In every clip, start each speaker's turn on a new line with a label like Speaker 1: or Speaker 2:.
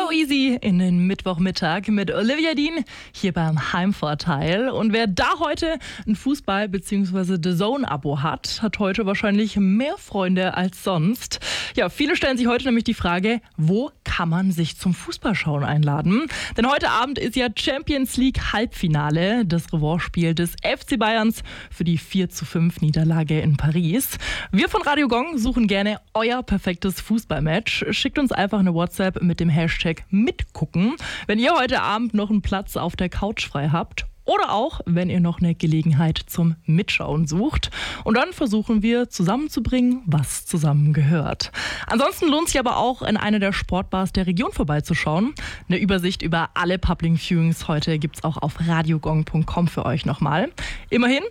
Speaker 1: So easy in den Mittwochmittag mit Olivia Dean hier beim Heimvorteil. Und wer da heute ein Fußball- bzw. The Zone-Abo hat heute wahrscheinlich mehr Freunde als sonst. Ja, viele stellen sich heute nämlich die Frage, wo kann man sich zum Fußballschauen einladen? Denn heute Abend ist ja Champions League Halbfinale, das Revanche-Spiel des FC Bayerns für die 4:5 Niederlage in Paris. Wir von Radio Gong suchen gerne euer perfektes Fußballmatch. Schickt uns einfach eine WhatsApp mit dem Hashtag mitgucken, wenn ihr heute Abend noch einen Platz auf der Couch frei habt. Oder auch, wenn ihr noch eine Gelegenheit zum Mitschauen sucht. Und dann versuchen wir zusammenzubringen, was zusammengehört. Ansonsten lohnt sich aber auch, in einer der Sportbars der Region vorbeizuschauen. Eine Übersicht über alle Public Viewings heute gibt es auch auf radiogong.com für euch nochmal. Immerhin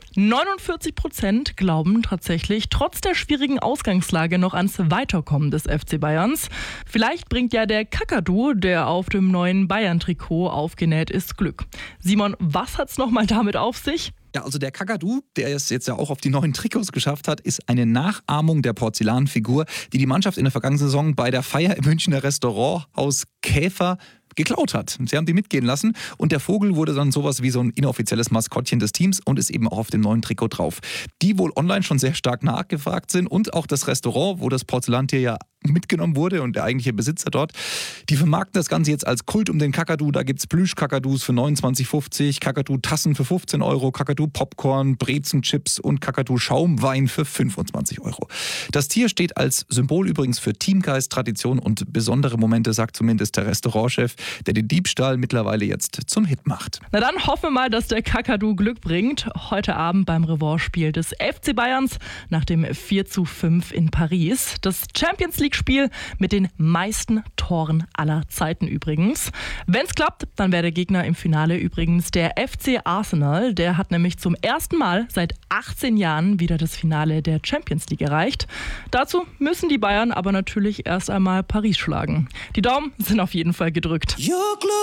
Speaker 1: 49% glauben tatsächlich trotz der schwierigen Ausgangslage noch ans Weiterkommen des FC Bayerns. Vielleicht bringt ja der Kakadu, der auf dem neuen Bayern-Trikot aufgenäht ist, Glück. Simon, was hat's nochmal damit auf sich?
Speaker 2: Ja, also der Kakadu, der es jetzt ja auch auf die neuen Trikots geschafft hat, ist eine Nachahmung der Porzellanfigur, die Mannschaft in der vergangenen Saison bei der Feier im Münchner Restauranthaus Käfer geklaut hat. Sie haben die mitgehen lassen und der Vogel wurde dann sowas wie so ein inoffizielles Maskottchen des Teams und ist eben auch auf dem neuen Trikot drauf. Die wohl online schon sehr stark nachgefragt sind und auch das Restaurant, wo das Porzellantier ja mitgenommen wurde und der eigentliche Besitzer dort, die vermarkten das Ganze jetzt als Kult um den Kakadu. Da gibt es Plüsch-Kakadus für 29,50, Kakadu-Tassen für 15 Euro, Kakadu-Popcorn, Brezenchips und Kakadu-Schaumwein für 25 Euro. Das Tier steht als Symbol übrigens für Teamgeist, Tradition und besondere Momente, sagt zumindest der Restaurantchef, der den Diebstahl mittlerweile jetzt zum Hit macht.
Speaker 1: Na dann hoffen wir mal, dass der Kakadu Glück bringt. Heute Abend beim Revanche-Spiel des FC Bayerns nach dem 4:5 in Paris. Das Champions League-Spiel mit den meisten Toren aller Zeiten übrigens. Wenn es klappt, dann wäre der Gegner im Finale übrigens der FC Arsenal. Der hat nämlich zum ersten Mal seit 18 Jahren wieder das Finale der Champions League erreicht. Dazu müssen die Bayern aber natürlich erst einmal Paris schlagen. Die Daumen sind auf jeden Fall gedrückt.